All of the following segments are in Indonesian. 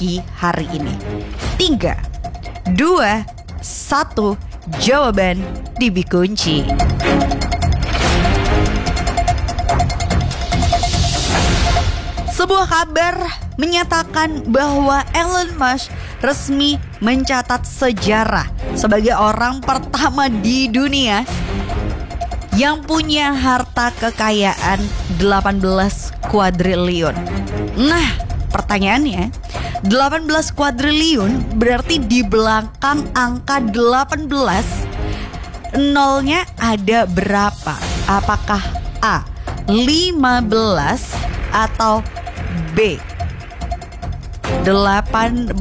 pagi hari ini? 3, 2, 1, jawaban dikunci. Sebuah kabar menyatakan bahwa Elon Musk resmi mencatat sejarah sebagai orang pertama di dunia yang punya harta kekayaan 18 kuadriliun. Nah, pertanyaannya, 18 kuadriliun berarti di belakang angka 18 nolnya ada berapa? Apakah A, 15 atau B, 18?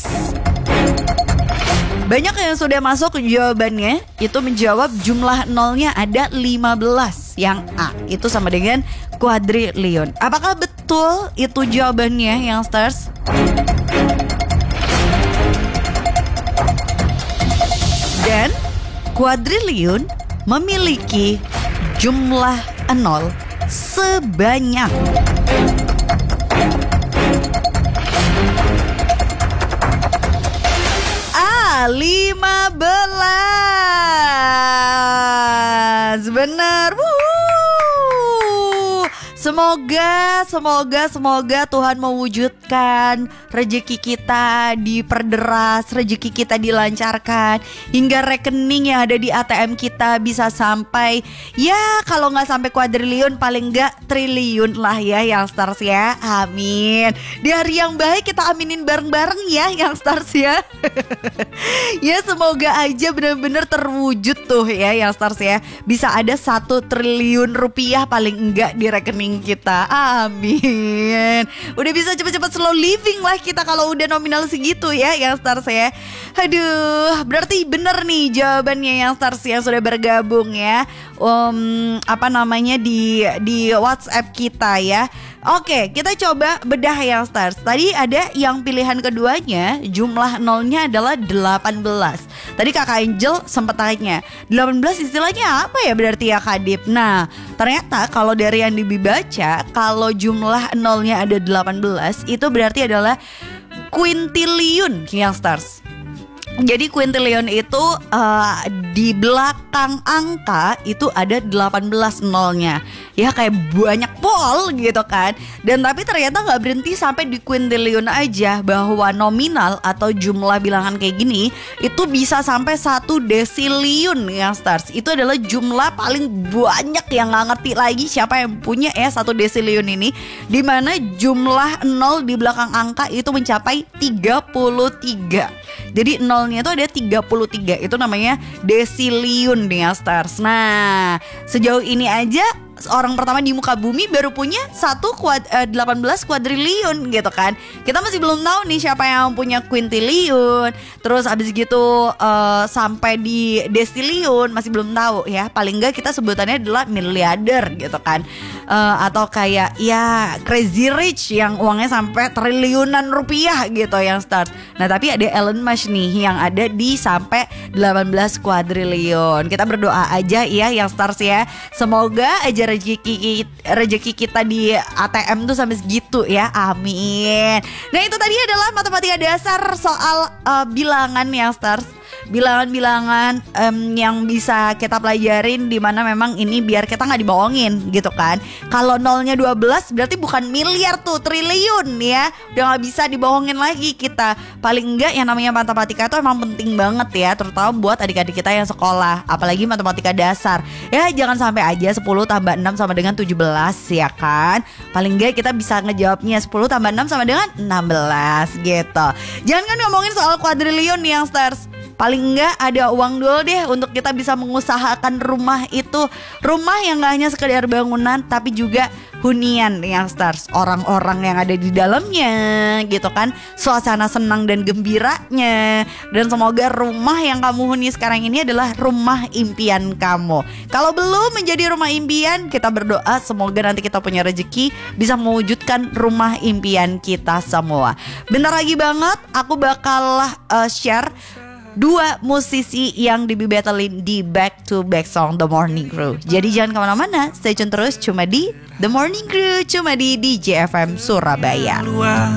Banyak yang sudah masuk jawabannya itu menjawab jumlah nolnya ada 15. Yang A itu sama dengan kuadriliun. Apakah betul itu jawabannya, youngsters? Dan kuadriliun memiliki jumlah nol sebanyak 15. Benar. Semoga Tuhan mewujudkan rezeki kita diperderas, rezeki kita dilancarkan, hingga rekening yang ada di ATM kita bisa sampai, ya kalau nggak sampai kuadriliun paling nggak triliun lah ya, youngsters ya. Amin. Di hari yang baik kita aminin bareng-bareng ya, youngsters ya. Ya semoga aja benar-benar terwujud tuh ya, youngsters ya. Bisa ada 1 triliun rupiah paling enggak di rekening kita. Amin. Udah bisa cepet-cepet slow living lah kita kalau udah nominal segitu ya, youngsters ya. Aduh, berarti bener nih jawabannya, youngsters yang sudah bergabung ya. Di WhatsApp kita ya. Oke, kita coba bedah, youngsters. Tadi ada yang pilihan keduanya jumlah nolnya adalah 18. Tadi Kakak Angel sempat tanya 18 istilahnya apa ya berarti ya Kak Dip? Nah, ternyata kalau dari yang dibaca, kalau jumlah nolnya ada 18 itu berarti adalah quintillion, youngsters. Jadi quintillion itu di belakang angka itu ada 18 nolnya. Ya kayak banyak pol gitu kan. Dan tapi ternyata gak berhenti sampai di quintillion aja, bahwa nominal atau jumlah bilangan kayak gini itu bisa sampai 1 desiliun, youngsters. Itu adalah jumlah paling banyak yang gak ngerti lagi siapa yang punya ya 1 desiliun ini, dimana jumlah nol di belakang angka itu mencapai 33. Jadi nolnya itu ada 33. Itu namanya desiliun nih, youngsters. Nah, sejauh ini aja orang pertama di muka bumi baru punya 18 kuadriliun gitu kan. Kita masih belum tahu nih siapa yang punya quintillion. Terus abis gitu sampai di desiliun masih belum tahu ya. Paling enggak kita sebutannya adalah miliarder gitu kan. Atau kayak ya crazy rich yang uangnya sampai triliunan rupiah gitu yang start. Nah tapi ada Elon Musk nih yang ada di sampai 18 kuadriliun. Kita berdoa aja ya yang stars ya. Semoga aja rezeki kita di ATM tuh sampai segitu ya. Amin. Nah itu tadi adalah matematika dasar soal bilangan yang stars. Bilangan-bilangan yang bisa kita pelajarin, di mana memang ini biar kita nggak dibohongin gitu kan. Kalau nolnya 12 berarti bukan miliar tuh, triliun ya. Udah nggak bisa dibohongin lagi kita. Paling enggak yang namanya matematika itu emang penting banget ya, terutama buat adik-adik kita yang sekolah, apalagi matematika dasar. Ya jangan sampai aja 10 tambah 6 sama dengan 17 ya kan. Paling enggak kita bisa ngejawabnya 10 tambah 6 sama dengan 16 gitu. Jangan kan ngomongin soal kuadriliun nih yang stars. Paling enggak ada uang dulu deh untuk kita bisa mengusahakan rumah itu. Rumah yang gak hanya sekedar bangunan, tapi juga hunian yang stars, orang-orang yang ada di dalamnya gitu kan, suasana senang dan gembiranya. Dan semoga rumah yang kamu huni sekarang ini adalah rumah impian kamu. Kalau belum menjadi rumah impian, kita berdoa semoga nanti kita punya rezeki bisa mewujudkan rumah impian kita semua. Bentar lagi banget aku bakal share 2 musisi yang dibattlein di back to back song The Morning Crew. Jadi jangan kemana-mana, stay tune terus cuma di The Morning Crew, cuma di DJ FM Surabaya.